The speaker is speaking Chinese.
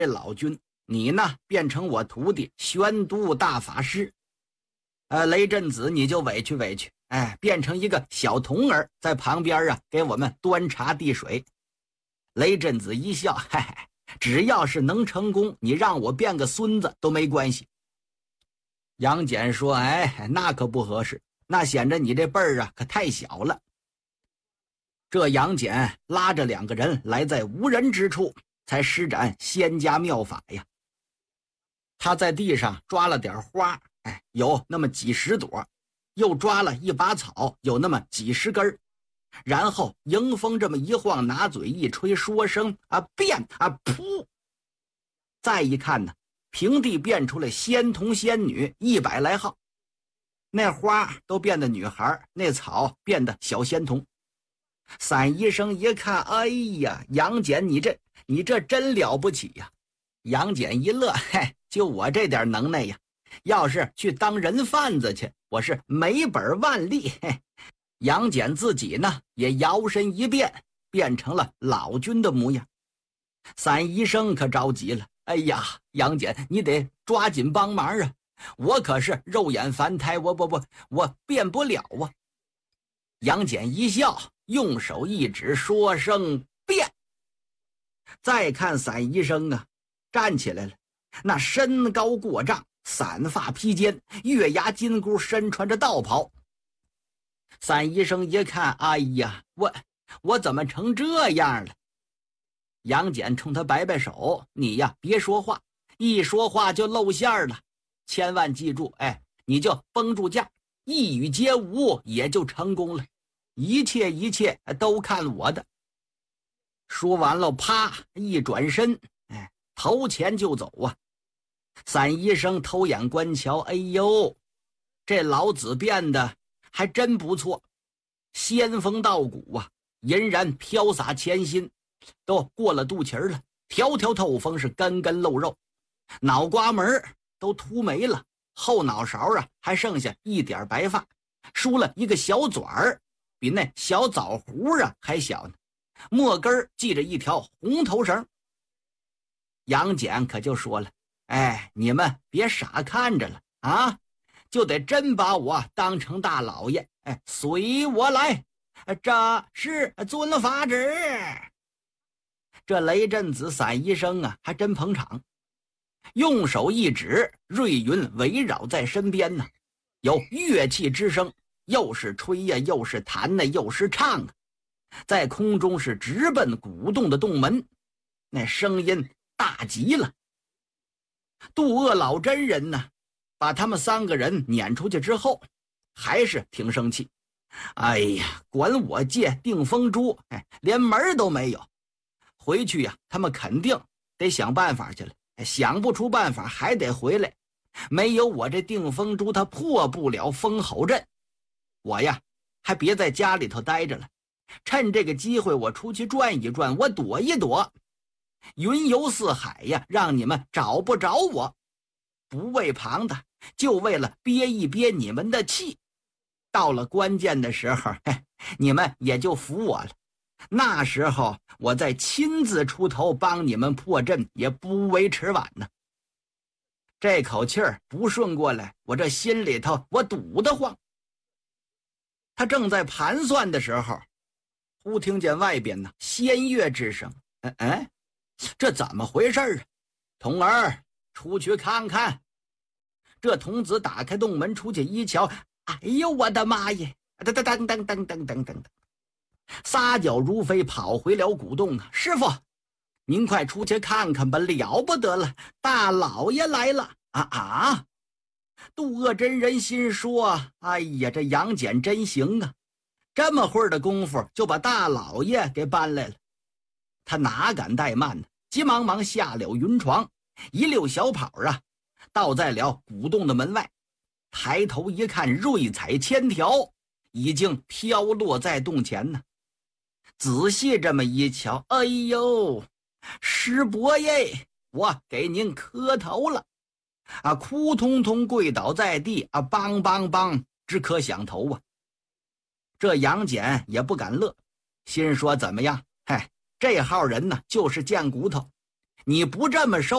老君，你呢变成我徒弟玄都大法师。雷震子你就委屈委屈，变成一个小童儿在旁边给我们端茶递水。雷震子一笑，只要是能成功，你让我变个孙子都没关系。杨戬说，那可不合适，那显着你这辈儿可太小了。这杨戬拉着2个人来在无人之处，才施展仙家妙法呀。他在地上抓了点花，有那么几十朵，又抓了一把草，有那么几十根，然后迎风这么一晃，拿嘴一吹，说声变噗，再一看呢，平地变出来仙童仙女100来号，那花都变得女孩，那草变得小仙童。散医生一看，哎呀，杨戬你这真了不起呀。杨戬一乐，就我这点能耐呀，要是去当人贩子去，我是没本万利。杨戬自己呢也摇身一变，变成了老君的模样。散医生可着急了，哎呀，杨戬你得抓紧帮忙啊，我可是肉眼凡胎，我变不了啊。杨戬一笑，用手一指，说声变。再看散医生站起来了，那身高过丈，散发披肩，月牙金箍，身穿着道袍。散医生一看，哎呀，我怎么成这样了？杨戬冲他摆摆手，你呀别说话，一说话就露馅了，千万记住，你就绷住架，一语皆无，也就成功了，一切都看我的。说完了，啪一转身，头前就走啊。散医生偷眼观瞧，哎呦，这老子变得还真不错，仙风道骨啊，银然飘洒前心，都过了肚脐了，条条透风，是根根露肉，脑瓜门都秃没了，后脑勺还剩下一点白发，梳了一个小嘴儿，比那小枣核还小呢，末根系着一条红头绳。杨戬可就说了，你们别傻看着了啊，就得真把我当成大老爷，随我来，这是遵法旨。这雷震子散医生还真捧场，用手一指，瑞云围绕在身边呢，有乐器之声，又是吹呀，又是弹呢，又是唱啊，在空中是直奔鼓洞的洞门，那声音大极了。渡恶老真人呢，把他们3个人撵出去之后，还是挺生气。哎呀，管我借定风珠，连门都没有。回去呀，他们肯定得想办法去了，想不出办法还得回来。没有我这定风珠，他破不了封侯阵。我呀，还别在家里头待着了，趁这个机会我出去转一转，我躲一躲，云游四海呀，让你们找不着我。不为旁的，就为了憋一憋你们的气，到了关键的时候，你们也就服我了。那时候我再亲自出头帮你们破阵，也不为迟晚呢。这口气儿不顺过来，我这心里头我堵得慌。他正在盘算的时候，忽听见外边呢仙乐之声。这怎么回事啊？童儿，出去看看。这童子打开洞门出去一瞧，哎呦我的妈耶！噔噔噔噔噔噔噔，撒脚如飞跑回了古洞啊！师傅，您快出去看看吧，了不得了，大老爷来了啊！渡恶真人心说，哎呀，这杨戬真行啊，这么会儿的功夫就把大老爷给搬来了。他哪敢怠慢呢，急忙忙下了云床，一溜小跑到在了古洞的门外。抬头一看，瑞彩千条已经飘落在洞前呢。仔细这么一瞧，哎呦，师伯耶，我给您磕头了哭通通跪倒在地梆梆梆只可响头啊。这杨戬也不敢乐，心说怎么样，这号人呢就是贱骨头，你不这么收